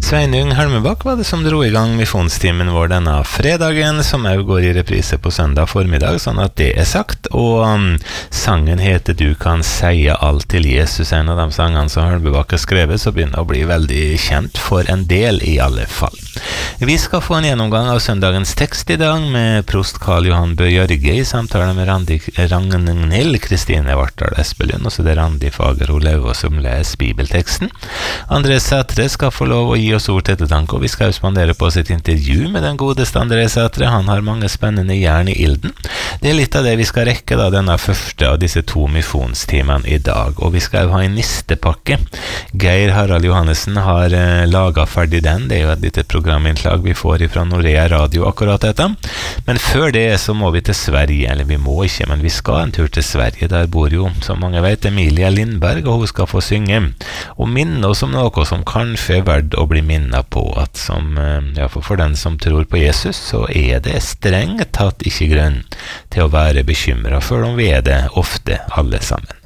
Sveinung Helmebakk var det som dro i gang misjonstimen vår denne fredagen, som også går i reprise på søndag formiddag, sånn at det sagt. Og sangen heter «Du kan seie alt til Jesus», en av de sangene som Helmebakk har skrevet, så begynner å bli veldig kjent for en del i alle fall. Vi skal få en gjennomgang av søndagens tekst i dag med prost Karl Johan Bø Jørge i samtale med Ragnhild Kristine Vartdal Espelund, og så det Randi Fagerho Lauå som leser bibelteksten. André Sætre skal få lov å gi oss ord til ettertanke, og vi skal spandere på sitt intervju med den godeste André Sætre. Han har mange spennende jern i ilden. Det litt av det vi skal rekke da, denne første av disse 2 misjonstimene i dag, og vi skal ha en nistepakke. Geir Harald Johannessen har laget ferdig den, det jo et lite programinnslag vi får fra Norea Radio akkurat dette. Men før det så må vi til Sverige, eller vi må ikke, men vi skal en tur til Sverige. Der bor jo, som mange vet, Emilia Lindberg, og hun skal få synge og minne oss om noe som kanskje er verdt å bli minnet på, at for den som tror på Jesus, så er det strengt tatt ikke grunn til å være bekymret, for de er det ofte alle sammen.